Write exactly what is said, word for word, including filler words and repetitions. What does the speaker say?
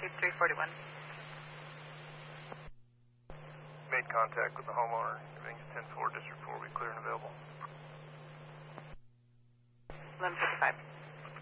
Case three forty-one. Made contact with the homeowner. Everything's ten four, District four. We clear and available. eleven fifty-five.